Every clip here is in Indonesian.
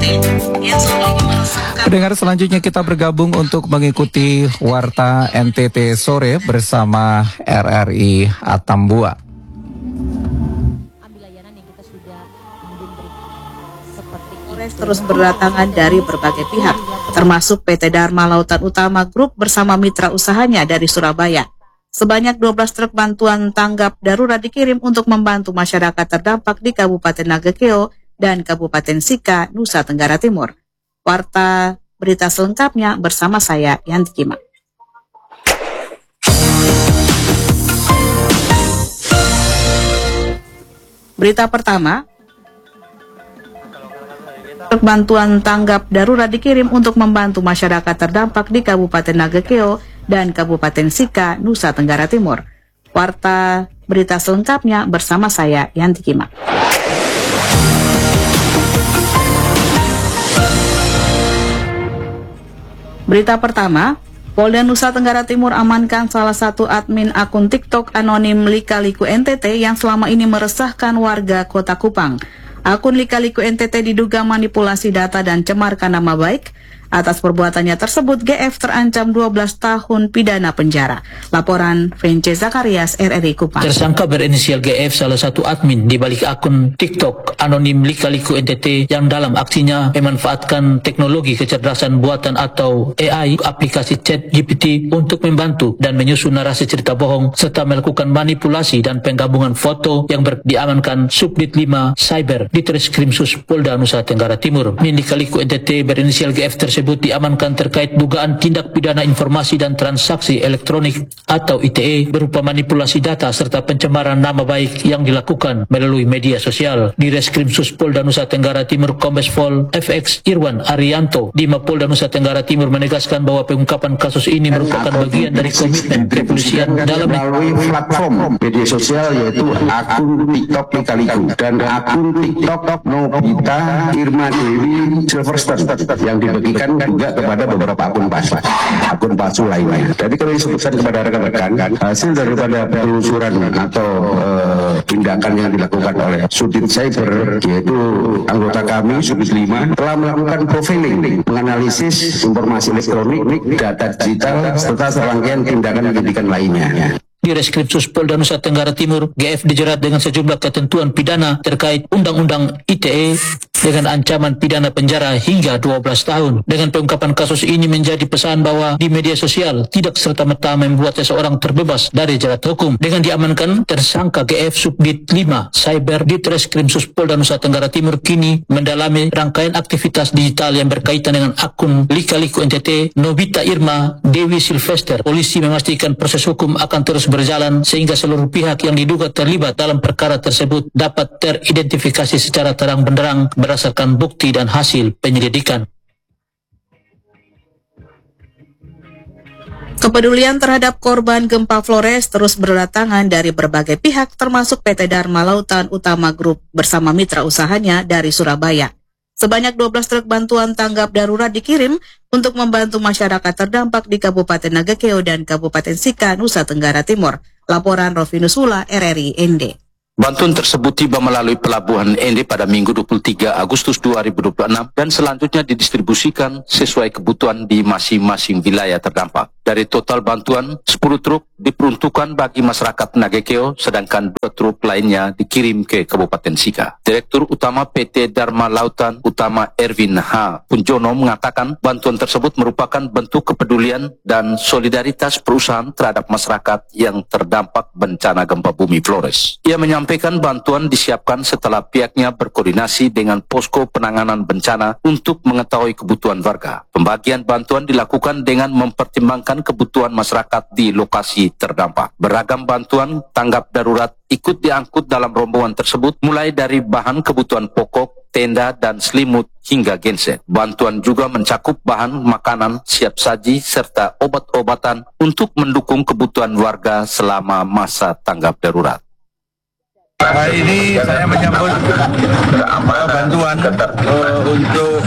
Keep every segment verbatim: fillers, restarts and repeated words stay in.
Pendengar, selanjutnya kita bergabung untuk mengikuti Warta N T T Sore bersama R R I Atambua. Terus berdatangan dari berbagai pihak, termasuk P T Dharma Lautan Utama Group bersama mitra usahanya dari Surabaya. Sebanyak dua belas truk bantuan tanggap darurat dikirim untuk membantu masyarakat terdampak di Kabupaten Nagekeo dan Kabupaten Sika, Nusa Tenggara Timur. Warta berita selengkapnya bersama saya, Yanti Kima. Berita pertama, truk bantuan tanggap darurat dikirim untuk membantu masyarakat terdampak di Kabupaten Nagekeo dan Kabupaten Sika, Nusa Tenggara Timur. Warta berita selengkapnya bersama saya, Yanti Kima. Berita pertama, Polda Nusa Tenggara Timur amankan salah satu admin akun TikTok anonim Lika-Liku N T T yang selama ini meresahkan warga Kota Kupang. Akun Lika-Liku N T T diduga manipulasi data dan cemarkan nama baik. Atas perbuatannya tersebut, G F terancam dua belas tahun pidana penjara. Laporan Vence Zakarias, R R I Kupang. Tersangka berinisial G F salah satu admin di balik akun TikTok anonim Lika-Liku N T T yang dalam aksinya memanfaatkan teknologi kecerdasan buatan atau A I aplikasi Chat G P T untuk membantu dan menyusun narasi cerita bohong serta melakukan manipulasi dan penggabungan foto yang ber- diamankan Subdit lima Cyber di Treskrimsus Polda Nusa Tenggara Timur. Lika-Liku N T T berinisial G F tersebut diamankan terkait dugaan tindak pidana informasi dan transaksi elektronik atau I T E berupa manipulasi data serta pencemaran nama baik yang dilakukan melalui media sosial. Di Reskrimsus Polda Nusa Tenggara Timur Kombes Pol F X Irwan Arianto di Mapolda Nusa Tenggara Timur menegaskan bahwa pengungkapan kasus ini merupakan bagian dari komitmen kepolisian dalam melalui platform media sosial yaitu akun TikTok Lika-Liku dan akun TikTok Nobita Irma Dewi Silverstone yang dibagikan juga kepada beberapa akun palsu, akun palsu lainnya. Jadi kalau disebutkan kepada rekan-rekan, hasil daripada penelusuran atau uh, tindakan yang dilakukan oleh Subdit Cyber, yaitu anggota kami Subdit lima telah melakukan profiling, menganalisis informasi elektronik, data digital, serta serangkaian tindakan pendidikan lainnya. Di Reskrimsus Polda Nusa Tenggara Timur, G F dijerat dengan sejumlah ketentuan pidana terkait Undang-Undang I T E dengan ancaman pidana penjara hingga dua belas tahun. Dengan pengungkapan kasus ini menjadi pesan bahwa di media sosial tidak serta-merta membuat seseorang terbebas dari jerat hukum. Dengan diamankan, tersangka G F Subdit lima Cyber di Treskrimsus Polda Nusa Tenggara Timur kini mendalami rangkaian aktivitas digital yang berkaitan dengan akun Lika-Liku N T T Nobita Irma Dewi Silvester. Polisi memastikan proses hukum akan terus berjalan sehingga seluruh pihak yang diduga terlibat dalam perkara tersebut dapat teridentifikasi secara terang benderang berdasarkan bukti dan hasil penyelidikan. Kepedulian terhadap korban gempa Flores terus berdatangan dari berbagai pihak termasuk P T Dharma Lautan Utama Group bersama mitra usahanya dari Surabaya. Sebanyak dua belas truk bantuan tanggap darurat dikirim untuk membantu masyarakat terdampak di Kabupaten Nagekeo dan Kabupaten Sika, Nusa Tenggara Timur. Laporan Rovinus Hula, R R I N D. Bantuan tersebut tiba melalui pelabuhan N D pada Minggu dua puluh tiga Agustus dua ribu dua puluh enam dan selanjutnya didistribusikan sesuai kebutuhan di masing-masing wilayah terdampak. Dari total bantuan, sepuluh truk diperuntukkan bagi masyarakat Nagekeo, sedangkan dua truk lainnya dikirim ke Kabupaten Sika. Direktur Utama P T Dharma Lautan Utama Erwin H. Punjono mengatakan bantuan tersebut merupakan bentuk kepedulian dan solidaritas perusahaan terhadap masyarakat yang terdampak bencana gempa bumi Flores. Ia menyampaikan bantuan disiapkan setelah pihaknya berkoordinasi dengan posko penanganan bencana untuk mengetahui kebutuhan warga. Pembagian bantuan dilakukan dengan mempertimbangkan kebutuhan masyarakat di lokasi terdampak. Beragam bantuan tanggap darurat ikut diangkut dalam rombongan tersebut, mulai dari bahan kebutuhan pokok, tenda, dan selimut hingga genset. Bantuan juga mencakup bahan makanan siap saji serta obat-obatan untuk mendukung kebutuhan warga selama masa tanggap darurat. Hari ini saya menyambut uh, bantuan uh, untuk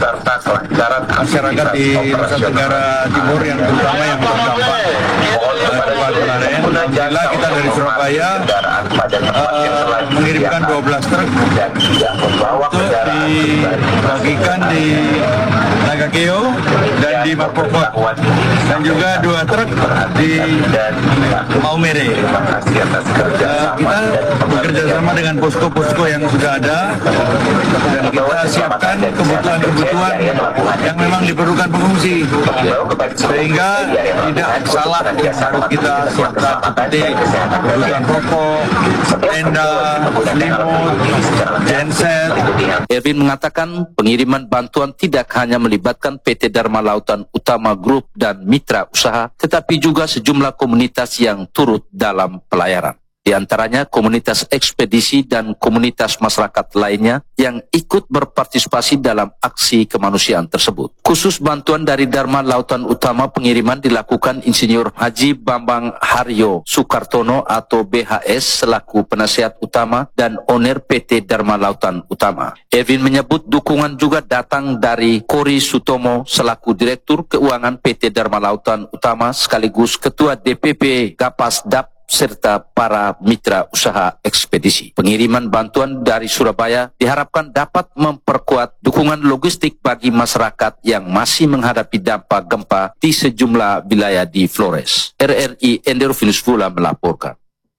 masyarakat di Nusa Tenggara Timur yang terutama yang terdampak uh, gempa kemarin. Alhamdulillah kita dari Surabaya uh, mengirimkan dua belas truk untuk dibagikan di Nagakeo dan di Mapopot, dan juga dua truk di Maumere. Uh, kita bekerja sama dengan posko-posko yang sudah ada, dan kita siapkan kebutuhan-kebutuhan yang memang diperlukan pengungsi, sehingga tidak salah yang harus kita siapkan seperti kebutuhan rokok, tenda, selimut, genset. Erwin mengatakan pengiriman bantuan tidak hanya melibatkan P T Dharma Lautan Utama Group dan mitra usaha, tetapi juga sejumlah komunitas yang turut dalam pelayaran. Di antaranya komunitas ekspedisi dan komunitas masyarakat lainnya yang ikut berpartisipasi dalam aksi kemanusiaan tersebut. Khusus bantuan dari Dharma Lautan Utama, pengiriman dilakukan Insinyur Haji Bambang Haryo Soekartono atau B H S selaku penasihat utama dan owner P T Dharma Lautan Utama. Erwin menyebut dukungan juga datang dari Kori Sutomo selaku Direktur Keuangan P T Dharma Lautan Utama sekaligus Ketua D P P Gapas D A P serta para mitra usaha ekspedisi. Pengiriman bantuan dari Surabaya diharapkan dapat memperkuat dukungan logistik bagi masyarakat yang masih menghadapi dampak gempa di sejumlah wilayah di Flores. R R I Endero Venezuela melaporkan.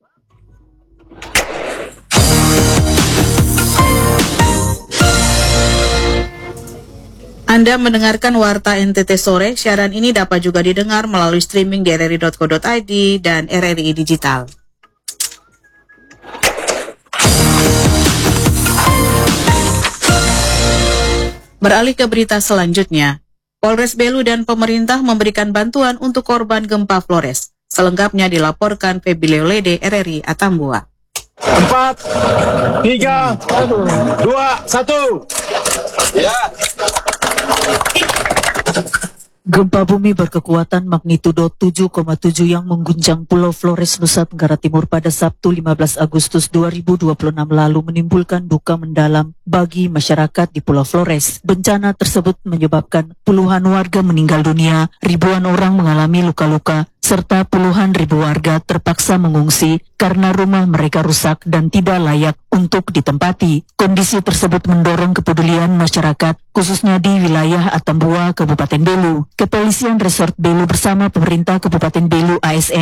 Anda mendengarkan Warta N T T Sore. Siaran ini dapat juga didengar melalui streaming di r r i dot co dot i d dan R R I Digital. Beralih ke berita selanjutnya. Polres Belu dan pemerintah memberikan bantuan untuk korban gempa Flores. Selengkapnya dilaporkan Feby Leolede, R R I Atambua. Empat, tiga, dua, satu. Ya. Gempa bumi berkekuatan magnitudo tujuh koma tujuh yang mengguncang Pulau Flores, Nusa Tenggara Timur pada Sabtu lima belas Agustus dua ribu dua puluh enam lalu menimbulkan duka mendalam bagi masyarakat di Pulau Flores. Bencana tersebut menyebabkan puluhan warga meninggal dunia, ribuan orang mengalami luka-luka, serta puluhan ribu warga terpaksa mengungsi karena rumah mereka rusak dan tidak layak untuk ditempati. Kondisi tersebut mendorong kepedulian masyarakat, khususnya di wilayah Atambua, Kabupaten Belu. Kepolisian Resort Belu bersama pemerintah Kabupaten Belu A S N